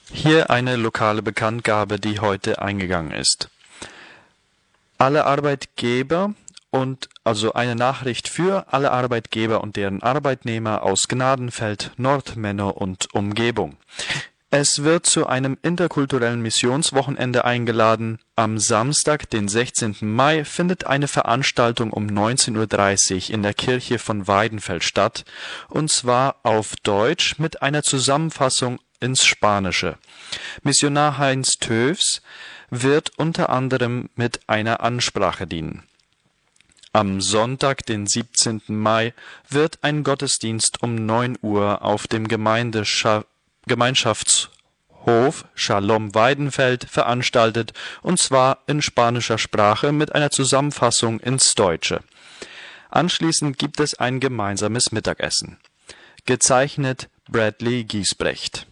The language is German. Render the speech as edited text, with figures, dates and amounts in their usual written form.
Hier eine lokale Bekanntgabe, die heute eingegangen ist. Alle Arbeitgeber also eine Nachricht für alle Arbeitgeber und deren Arbeitnehmer aus Gnadenfeld, Nordmenno und Umgebung. Es wird zu einem interkulturellen Missionswochenende eingeladen. Am Samstag, den 16. Mai, findet eine Veranstaltung um 19:30 Uhr in der Kirche von Weidenfeld statt, und zwar auf Deutsch mit einer Zusammenfassung ins Spanische. Missionar Heinz Tövs wird unter anderem mit einer Ansprache dienen. Am Sonntag, den 17. Mai, wird ein Gottesdienst um 9 Uhr auf dem Gemeinschaftshof Shalom Weidenfeld veranstaltet, und zwar in spanischer Sprache mit einer Zusammenfassung ins Deutsche. Anschließend gibt es ein gemeinsames Mittagessen. Gezeichnet Bradley Giesbrecht.